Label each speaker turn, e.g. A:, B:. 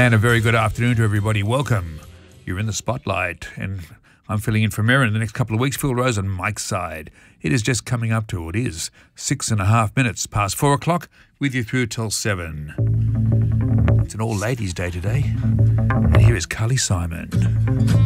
A: And a very good afternoon to everybody. Welcome. You're in the spotlight, and I'm filling in for Merrin the next couple of weeks. Phil Rose on Mike's side. It is just coming up to, it is 6.5 minutes past 4 o'clock, with you through till 7. It's an all-ladies day today. And here is Carly Simon.